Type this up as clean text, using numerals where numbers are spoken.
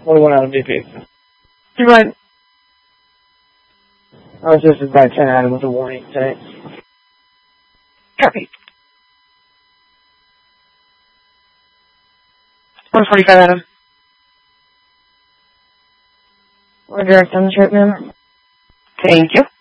1 out of BP. You right. I was assisted by 10 Adam with a warning today. Copy. 145 Adam. We're direct on the trip, ma'am. Thank you.